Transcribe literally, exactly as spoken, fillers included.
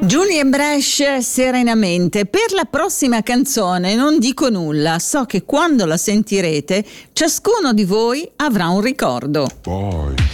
Julian Bresch, Serenamente. Per la prossima canzone non dico nulla, so che quando la sentirete ciascuno di voi avrà un ricordo. Poi